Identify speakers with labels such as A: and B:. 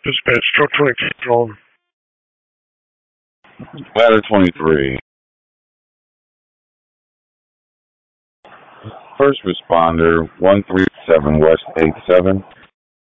A: Dispatch, truck 20, keep going.
B: Ladder 23. First responder, 137 West 87.